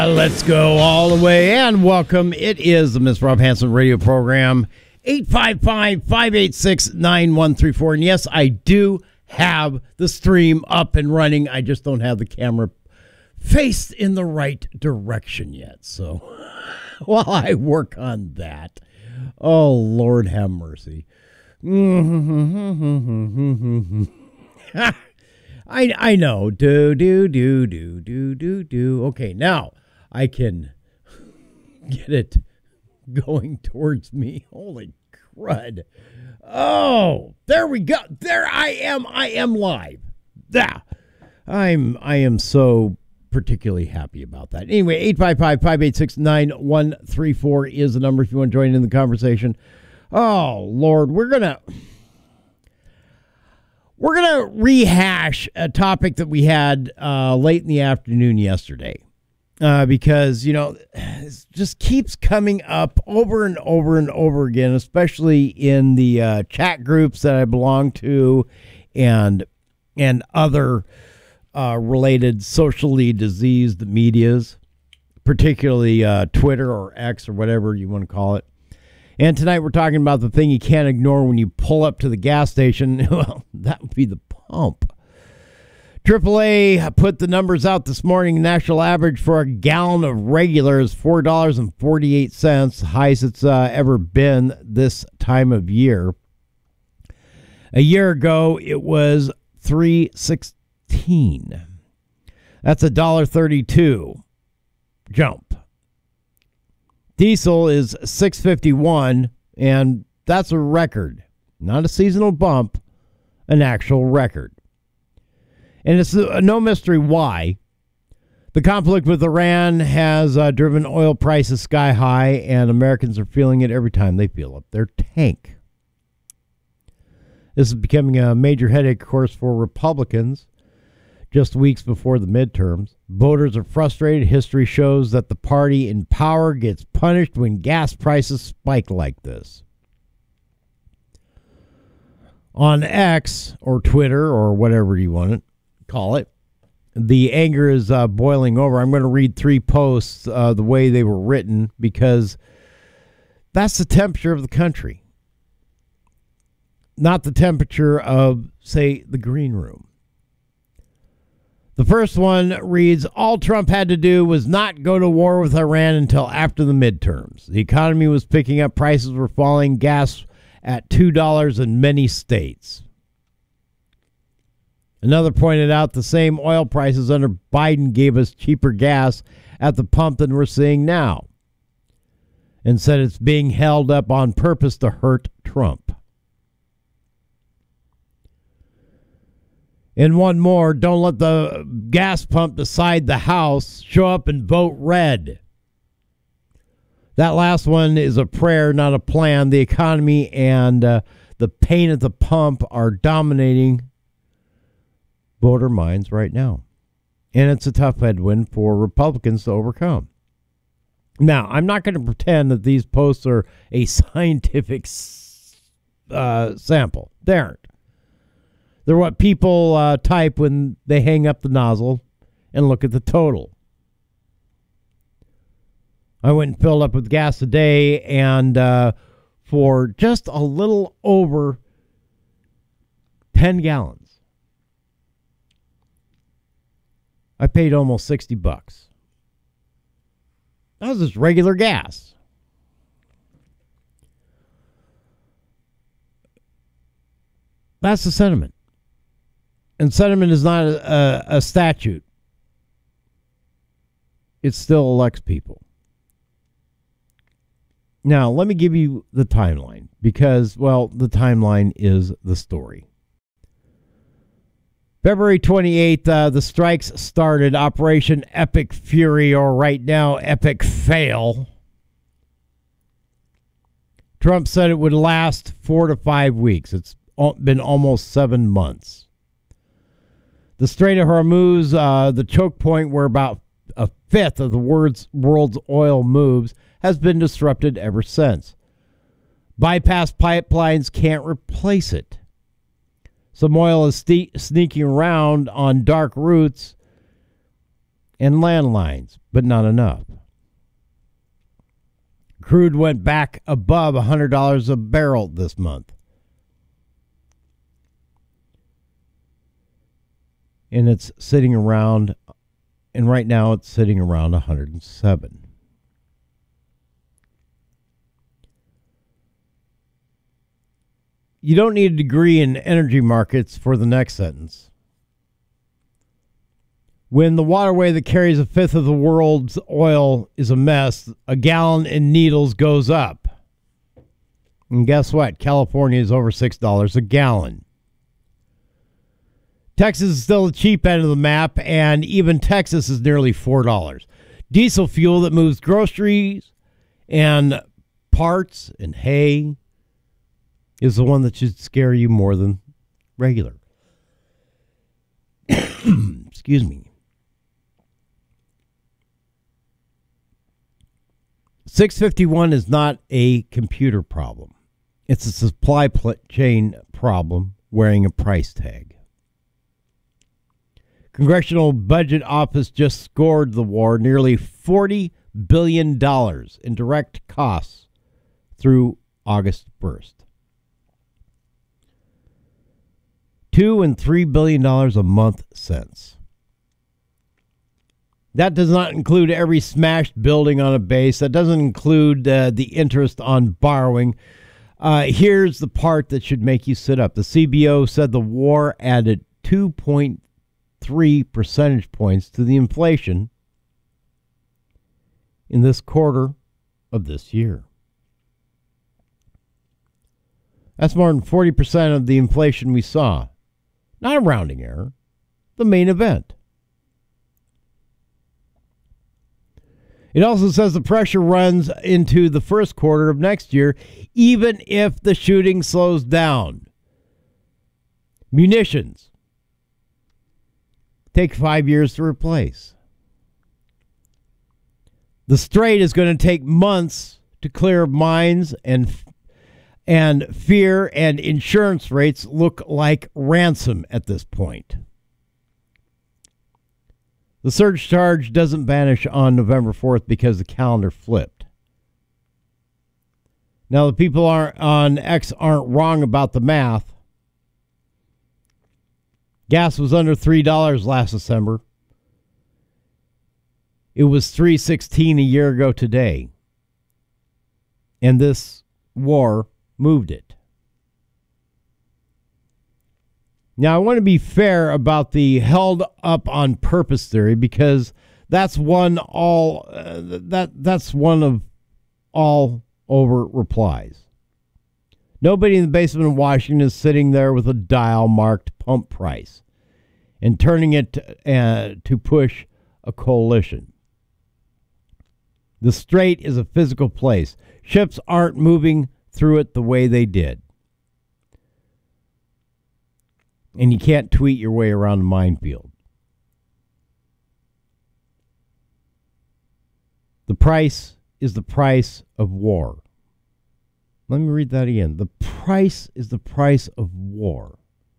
Let's go all the way and welcome. It is the Miss Rob Hanson radio program, 855-586-9134. And yes, I do have the stream up and running. I just don't have the camera faced in the right direction yet. So while I work on that, oh, Lord have mercy. I know. Do. Okay, now I can get it going towards me. Holy crud. Oh, there we go. There I am. I am live. Yeah. I am so particularly happy about that. Anyway, 855-586-9134 is the number if you want to join in the conversation. Oh, Lord, we're going to rehash a topic that we had late in the afternoon yesterday because, you know, it just keeps coming up over and over and over again, especially in the chat groups that I belong to and other related socially diseased medias, particularly Twitter or X or whatever you want to call it. And tonight we're talking about the thing you can't ignore when you pull up to the gas station. Well, that would be the pump. AAA put the numbers out this morning. National average for a gallon of regular is $4.48, highest it's ever been this time of year. A year ago, it was $3.16. That's a $1.32 jump. Diesel is $6.51, and that's a record. Not a seasonal bump, an actual record. And it's no mystery why. The conflict with Iran has driven oil prices sky high, and Americans are feeling it every time they fill up their tank. This is becoming a major headache, of course, for Republicans. Just weeks before the midterms, voters are frustrated. History shows that the party in power gets punished when gas prices spike like this. On X, or Twitter, or whatever you want to call it, the anger is boiling over. I'm going to read 3 posts the way they were written because that's the temperature of the country. Not the temperature of, say, the green room. The first one reads, all Trump had to do was not go to war with Iran until after the midterms. The economy was picking up, prices were falling, gas at $2 in many states. Another pointed out the same oil prices under Biden gave us cheaper gas at the pump than we're seeing now, and said it's being held up on purpose to hurt Trump. And one more, don't let the gas pump beside the house show up and vote red. That last one is a prayer, not a plan. The economy and the pain at the pump are dominating voter minds right now. And it's a tough headwind for Republicans to overcome. Now, I'm not going to pretend that these posts are a scientific sample. They aren't. They're what people type when they hang up the nozzle and look at the total. I went and filled up with gas today, and for just a little over 10 gallons, I paid almost $60. That was just regular gas. That's the sentiment. And sentiment is not a statute. It still elects people. Now, let me give you the timeline because, well, the timeline is the story. February 28th, the strikes started. Operation Epic Fury, or right now, Epic Fail. Trump said it would last 4 to 5 weeks. It's been almost 7 months. The Strait of Hormuz, the choke point where about a fifth of the world's oil moves, has been disrupted ever since. Bypass pipelines can't replace it. Some oil is sneaking around on dark routes, and landlines, but not enough. Crude went back above $100 a barrel this month. And it's sitting around, and right now it's sitting around 107. You don't need a degree in energy markets for the next sentence. When the waterway that carries a fifth of the world's oil is a mess, a gallon in needles goes up. And guess what? California is over $6 a gallon. Texas is still the cheap end of the map, and even Texas is nearly $4. Diesel fuel that moves groceries and parts and hay is the one that should scare you more than regular. Excuse me. 651 is not a computer problem. It's a supply chain problem wearing a price tag. Congressional Budget Office just scored the war nearly $40 billion in direct costs through August 1st. $2 and $3 billion a month since. That does not include every smashed building on a base. That doesn't include the interest on borrowing. Here's the part that should make you sit up. The CBO said the war added 2.3 percentage points to the inflation in this quarter of this year. That's more than 40% of the inflation we saw. Not a rounding error. The main event. It also says the pressure runs into the first quarter of next year, even if the shooting slows down. Munitions take 5 years to replace. The Strait is going to take months to clear mines, and fear and insurance rates look like ransom at this point. The surge charge doesn't vanish on November 4th because the calendar flipped. Now, the people on X aren't wrong about the math. Gas was under $3 last December. It was $3.16 a year ago today. And this war moved it. Now, I want to be fair about the held up on purpose theory, because that's one of all over replies. Nobody in the basement of Washington is sitting there with a dial marked pump price and turning it to push a coalition. The Strait is a physical place. Ships aren't moving through it the way they did. And you can't tweet your way around a minefield. The price is the price of war. Let me read that again. The price is the price of war.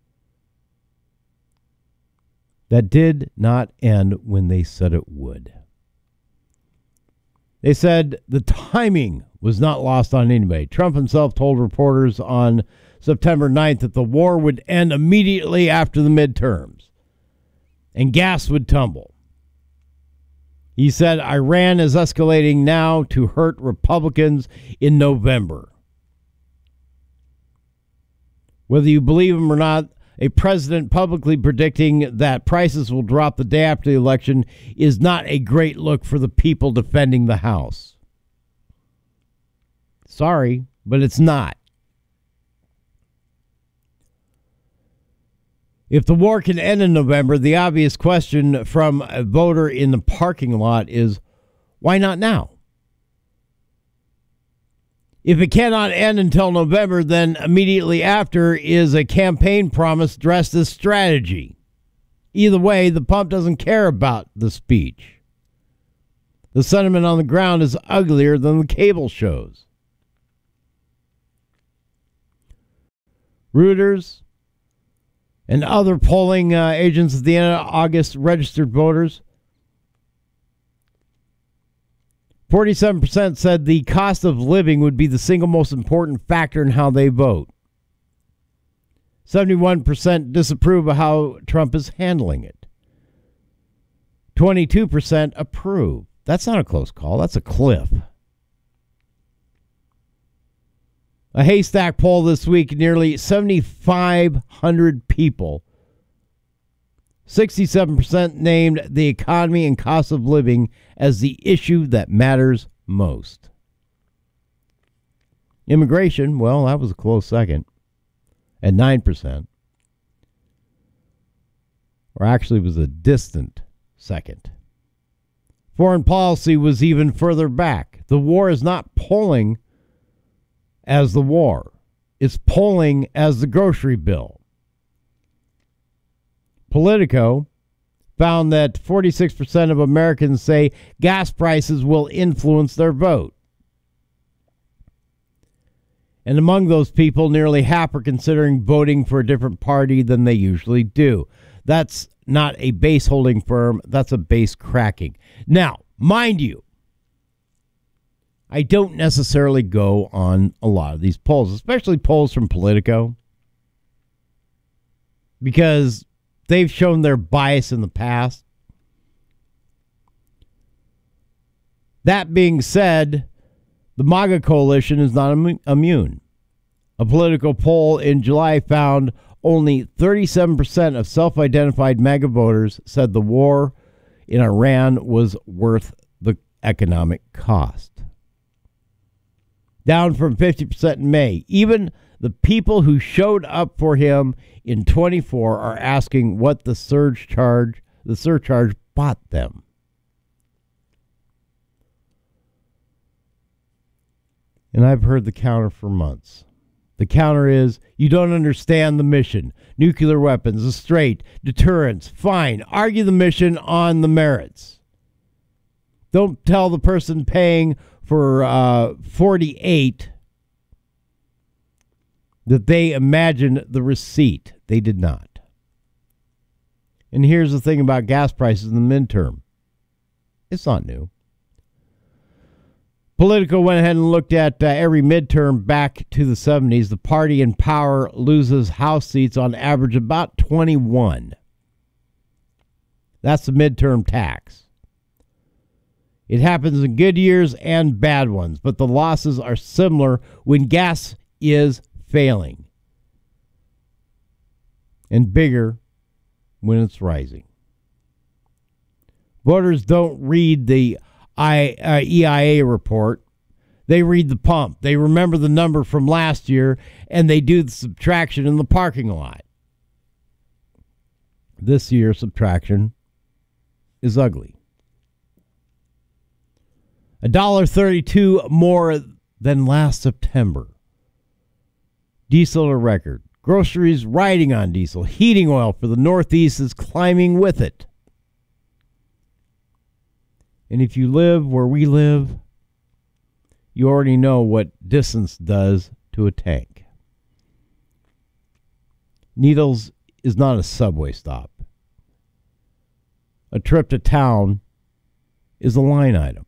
That did not end when they said it would. They said the timing was not lost on anybody. Trump himself told reporters on September 9th that the war would end immediately after the midterms and gas would tumble. He said Iran is escalating now to hurt Republicans in November. Whether you believe him or not, a president publicly predicting that prices will drop the day after the election is not a great look for the people defending the House. Sorry, but it's not. If the war can end in November, the obvious question from a voter in the parking lot is, why not now? If it cannot end until November, then immediately after is a campaign promise dressed as strategy. Either way, the pump doesn't care about the speech. The sentiment on the ground is uglier than the cable shows. Reuters and other polling agents at the end of August registered voters 47% said the cost of living would be the single most important factor in how they vote. 71% disapprove of how Trump is handling it. 22% approve. That's not a close call. That's a cliff. A Haystack poll this week, nearly 7,500 people. 67% named the economy and cost of living as the issue that matters most. Immigration, well, that was a close second at 9%. Or actually, it was a distant second. Foreign policy was even further back. The war is not polling as the war. It's polling as the grocery bill. Politico found that 46% of Americans say gas prices will influence their vote. And among those people, nearly half are considering voting for a different party than they usually do. That's not a base holding firm. That's a base cracking. Now, mind you, I don't necessarily go on a lot of these polls, especially polls from Politico, because they've shown their bias in the past. That being said, the MAGA coalition is not immune. A Politico poll in July found only 37% of self-identified MAGA voters said the war in Iran was worth the economic cost. Down from 50% in May. Even the people who showed up for him in 24 are asking what the surcharge bought them. And I've heard the counter for months. The counter is, you don't understand the mission. Nuclear weapons, a straight, deterrence, fine. Argue the mission on the merits. Don't tell the person paying for 48 that they imagined the receipt. They did not. And here's the thing about gas prices in the midterm. It's not new. Politico went ahead and looked at every midterm back to the 70s. The party in power loses House seats on average about 21. That's the midterm tax. It happens in good years and bad ones, but the losses are similar when gas is failing and bigger when it's rising. Voters don't read the EIA report. They read the pump. They remember the number from last year, and they do the subtraction in the parking lot. This year's subtraction is ugly. $1.32 more than last September. Diesel a record. Groceries riding on diesel. Heating oil for the Northeast is climbing with it. And if you live where we live, you already know what distance does to a tank. Needles is not a subway stop. A trip to town is a line item.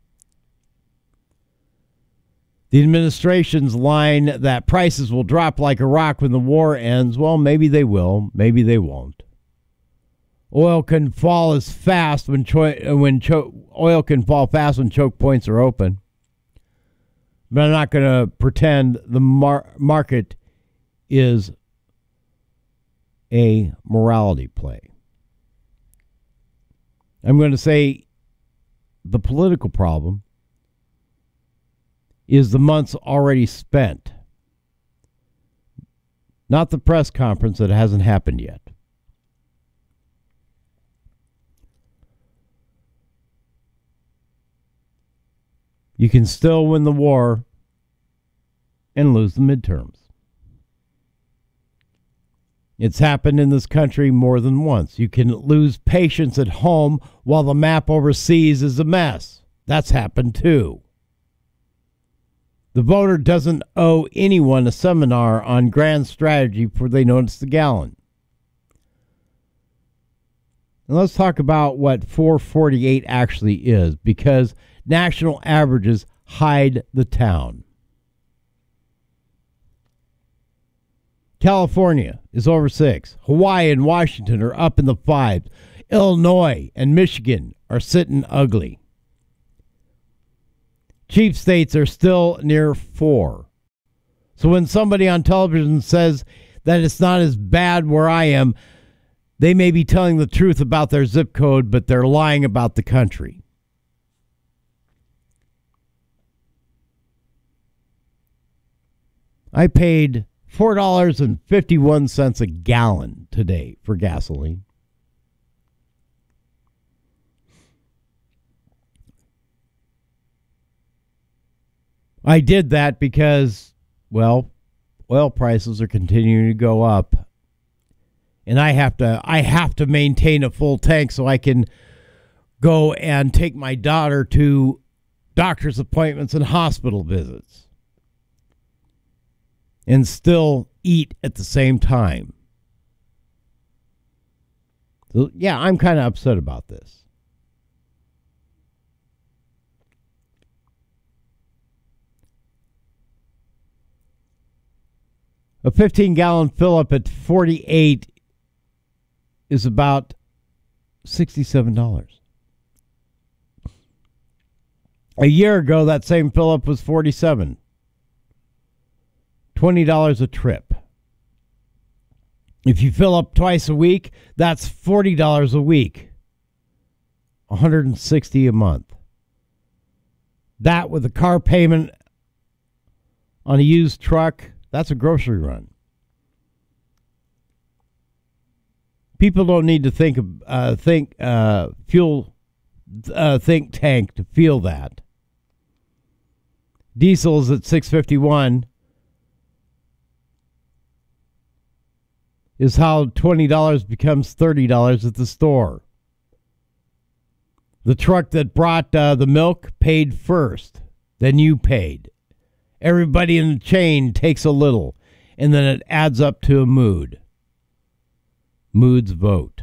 The administration's line that prices will drop like a rock when the war ends, well, maybe they will, maybe they won't. Oil can fall as fast when oil can fall fast when choke points are open. But I'm not going to pretend the market is a morality play. I'm going to say the political problem is the months already spent, not the press conference that hasn't happened yet. You can still win the war and lose the midterms. It's happened in this country more than once. You can lose patience at home while the map overseas is a mess. That's happened too. The voter doesn't owe anyone a seminar on grand strategy before they notice the gallon. And let's talk about what 448 actually is, because national averages hide the town. California is over 6. Hawaii and Washington are up in the 5s. Illinois and Michigan are sitting ugly. Cheap states are still near 4. So when somebody on television says that it's not as bad where I am, they may be telling the truth about their zip code, but they're lying about the country. I paid $4.51 a gallon today for gasoline. I did that because, well, oil prices are continuing to go up. And I have to maintain a full tank so I can go and take my daughter to doctor's appointments and hospital visits. And still eat at the same time. So, yeah, I'm kind of upset about this. A 15-gallon fill-up at 48 is about $67. A year ago, that same fill-up was $47. $20 a trip. If you fill up twice a week, that's $40 a week. $160 a month. That with a car payment on a used truck, that's a grocery run. People don't need to think tank to feel that. Diesel's at $6.51 is how $20 becomes $30 at the store. The truck that brought the milk paid first, then you paid. Everybody in the chain takes a little, and then it adds up to a mood. Moods vote.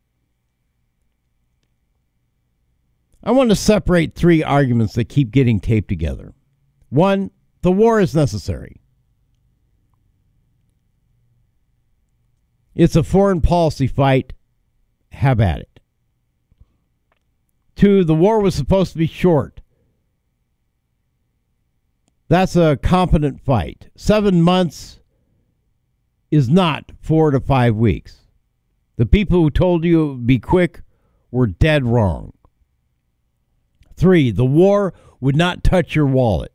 I want to separate 3 arguments that keep getting taped together. 1, the war is necessary. It's a foreign policy fight. Have at it. 2, the war was supposed to be short. That's a competent fight. 7 months is not 4 to 5 weeks. The people who told you it would be quick were dead wrong. 3, the war would not touch your wallet.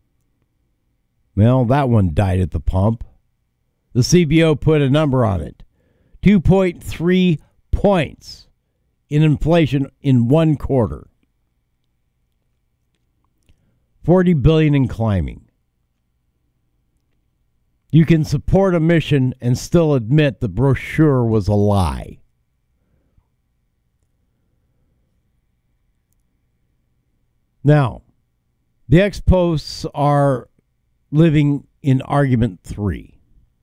Well, that one died at the pump. The CBO put a number on it. 2.3 points in inflation in 1 quarter. 40 billion and climbing. You can support a mission and still admit the brochure was a lie. Now, the ex-posts are living in argument 3.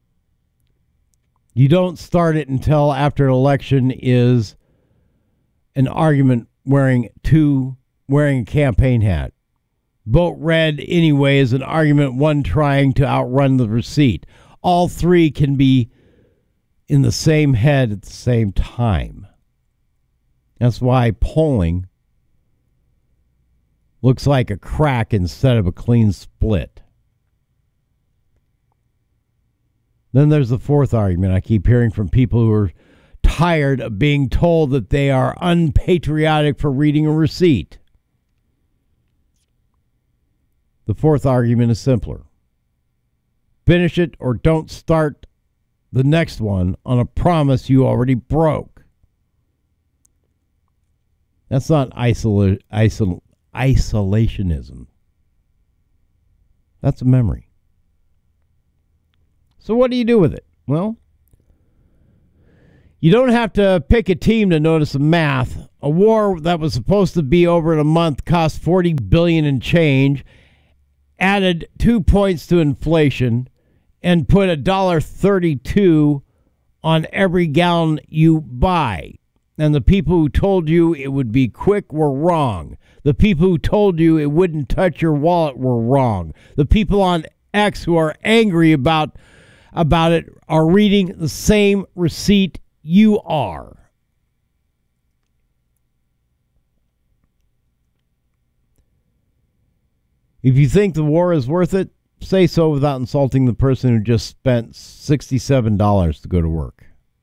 You don't start it until after an election is an argument wearing a campaign hat. Vote red anyway is an argument 1 trying to outrun the receipt. All 3 can be in the same head at the same time. That's why polling looks like a crack instead of a clean split. Then there's the 4th argument I keep hearing from people who are tired of being told that they are unpatriotic for reading a receipt. The 4th argument is simpler. Finish it or don't start the next one on a promise you already broke. That's not isolationism. That's a memory. So what do you do with it? Well, you don't have to pick a team to notice the math. A war that was supposed to be over in a month cost $40 billion and change, added 2 points to inflation, and put $1.32 on every gallon you buy. And the people who told you it would be quick were wrong. The people who told you it wouldn't touch your wallet were wrong. The people on X who are angry about it are reading the same receipt you are. If you think the war is worth it, say so without insulting the person who just spent $67 to go to work.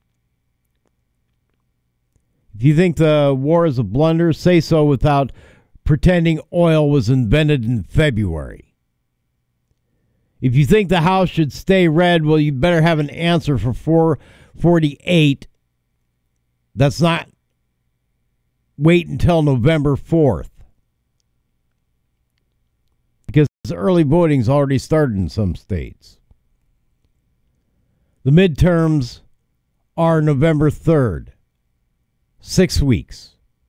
If you think the war is a blunder, say so without pretending oil was invented in February. If you think the House should stay red, well, you better have an answer for 448. That's not wait until November 4th. Because early voting's already started in some states. The midterms are November 3rd. 6 weeks.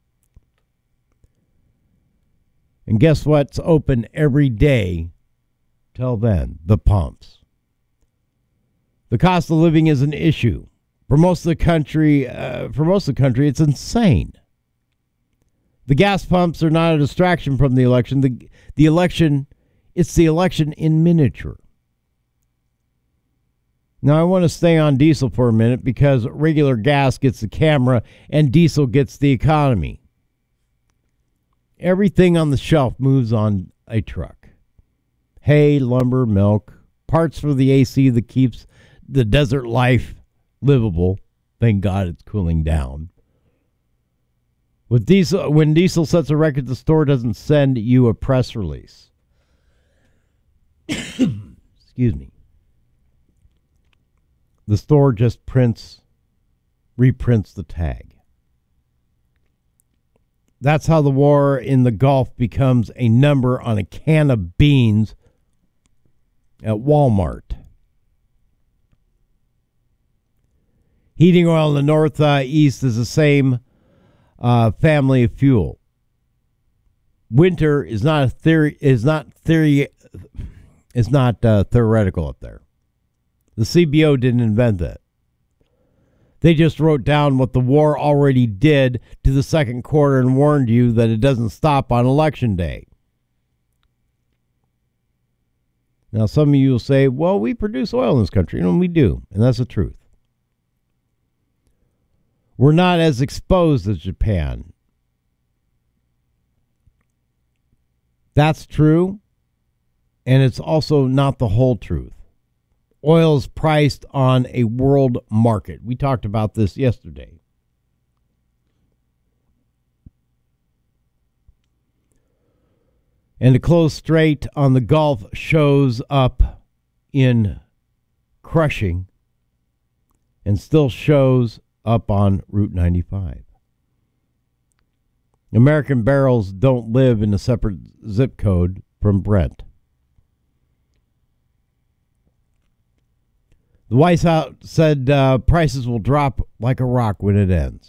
And guess what's open every day till then? The pumps. The cost of living is an issue. For most of the country, it's insane. The gas pumps are not a distraction from the election. The election, it's the election in miniature. Now, I want to stay on diesel for a minute because regular gas gets the camera and diesel gets the economy. Everything on the shelf moves on a truck. Hay, lumber, milk, parts for the AC that keeps the desert life livable. Thank God it's cooling down. With diesel, when diesel sets a record, the store doesn't send you a press release. Excuse me. The store just reprints the tag. That's how the war in the Gulf becomes a number on a can of beans at Walmart. Heating oil in the northeast is the same family of fuel. Winter is not theoretical up there. The CBO didn't invent that. They just wrote down what the war already did to the second quarter and warned you that it doesn't stop on Election Day. Now, some of you will say, well, we produce oil in this country. And we do, and that's the truth. We're not as exposed as Japan. That's true, and it's also not the whole truth. Oil is priced on a world market. We talked about this yesterday. And the close straight on the Gulf shows up in Cushing and still shows up on Route 95. American barrels don't live in a separate zip code from Brent. The White House said prices will drop like a rock when it ends.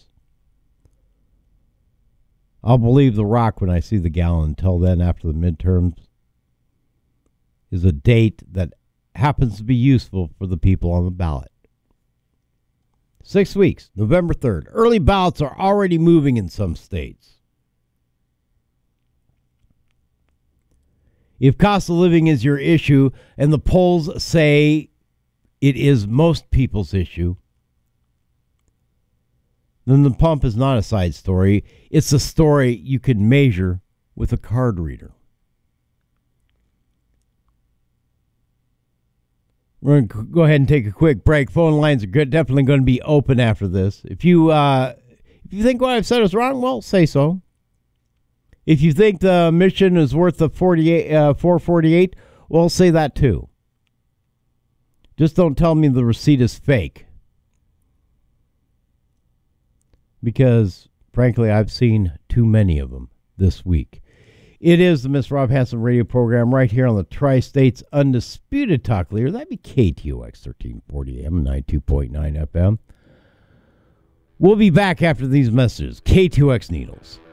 I'll believe the rock when I see the gallon. Until then, after the midterms, is a date that happens to be useful for the people on the ballot. 6 weeks, November 3rd. Early ballots are already moving in some states. If cost of living is your issue, and the polls say it is most people's issue, then the pump is not a side story. It's a story you can measure with a card reader. We're going to go ahead and take a quick break. Phone lines are definitely going to be open after this. If you think what I've said is wrong, well, say so. If you think the mission is worth the 448, well, say that too. Just don't tell me the receipt is fake. Because, frankly, I've seen too many of them this week. It is the Mr. Rob Hanson radio program right here on the Tri-State's Undisputed Talk Leader. That'd be KTOX 1340 AM, 92.9 FM. We'll be back after these messages. KTOX Needles.